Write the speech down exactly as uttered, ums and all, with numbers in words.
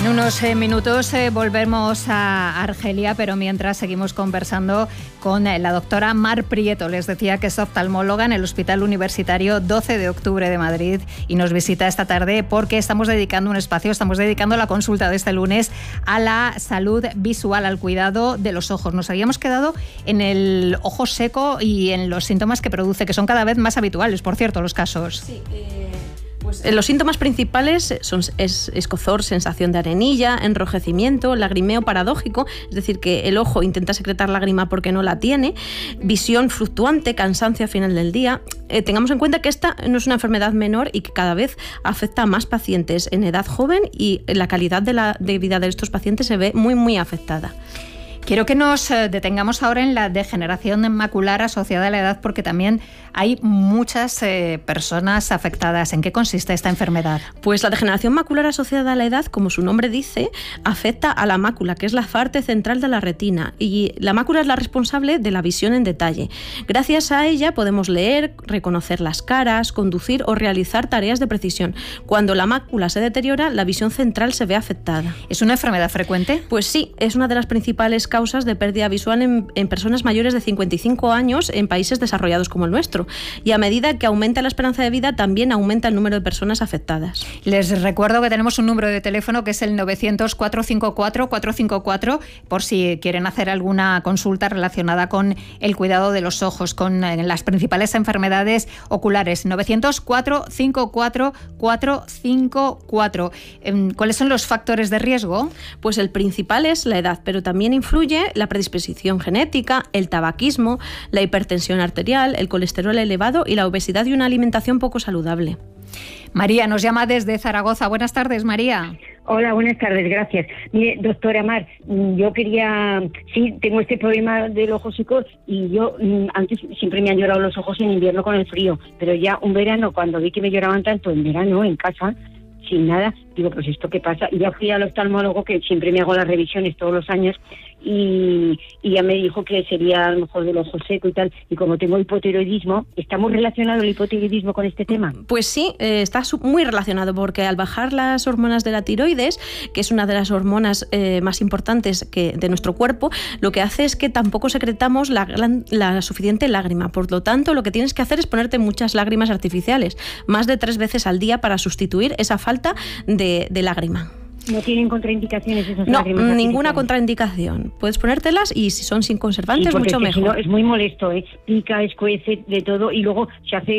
En unos eh, minutos eh, volvemos a Argelia, pero mientras seguimos conversando con eh, la doctora Mar Prieto. Les decía que es oftalmóloga en el Hospital Universitario doce de octubre de Madrid y nos visita esta tarde porque estamos dedicando un espacio, estamos dedicando la consulta de este lunes a la salud visual, al cuidado de los ojos. Nos habíamos quedado en el ojo seco y en los síntomas que produce, que son cada vez más habituales, por cierto, los casos. Sí, eh... Pues los síntomas principales son es escozor, sensación de arenilla, enrojecimiento, lagrimeo paradójico, es decir, que el ojo intenta secretar lágrima porque no la tiene, visión fluctuante, cansancio al final del día. Eh, tengamos en cuenta que esta no es una enfermedad menor y que cada vez afecta a más pacientes en edad joven y la calidad de, la, de vida de estos pacientes se ve muy, muy afectada. Quiero que nos detengamos ahora en la degeneración macular asociada a la edad, porque también hay muchas eh, personas afectadas. ¿En qué consiste esta enfermedad? Pues la degeneración macular asociada a la edad, como su nombre dice, afecta a la mácula, que es la parte central de la retina, y la mácula es la responsable de la visión en detalle. Gracias a ella podemos leer, reconocer las caras, conducir o realizar tareas de precisión. Cuando la mácula se deteriora, la visión central se ve afectada. ¿Es una enfermedad frecuente? Pues sí, es una de las principales causas de pérdida visual en, en personas mayores de cincuenta y cinco años en países desarrollados como el nuestro. Y a medida que aumenta la esperanza de vida, también aumenta el número de personas afectadas. Les recuerdo que tenemos un número de teléfono que es el novecientos, cuatrocientos cincuenta y cuatro, cuatrocientos cincuenta y cuatro, por si quieren hacer alguna consulta relacionada con el cuidado de los ojos, con las principales enfermedades oculares. novecientos, cuatrocientos cincuenta y cuatro, cuatrocientos cincuenta y cuatro. ¿Cuáles son los factores de riesgo? Pues el principal es la edad, pero también influye la predisposición genética, el tabaquismo, la hipertensión arterial, el colesterol elevado y la obesidad y una alimentación poco saludable. María nos llama desde Zaragoza. Buenas tardes, María. Hola, buenas tardes, gracias. Mire, doctora Mar, yo quería... Sí, tengo este problema del ojo seco y yo antes siempre me han llorado los ojos en invierno con el frío, pero ya un verano, cuando vi que me lloraban tanto en verano, en casa, sin nada, digo, pues ¿esto qué pasa? Y ya fui al oftalmólogo, que siempre me hago las revisiones todos los años, y, y ya me dijo que sería a lo mejor del ojo seco y tal, y como tengo hipotiroidismo, ¿está muy relacionado el hipotiroidismo con este tema? Pues sí, eh, está muy relacionado, porque al bajar las hormonas de la tiroides, que es una de las hormonas eh, más importantes que, de nuestro cuerpo, lo que hace es que tampoco secretamos la, la suficiente lágrima. Por lo tanto, lo que tienes que hacer es ponerte muchas lágrimas artificiales, más de tres veces al día, para sustituir esa falta de, de lágrima. ¿No tienen contraindicaciones esas no, lágrimas? No, ninguna contraindicación. Puedes ponértelas y si son sin conservantes, mucho es que mejor. Si no, es muy molesto, ¿eh? Pica, escuece, de todo, y luego se hace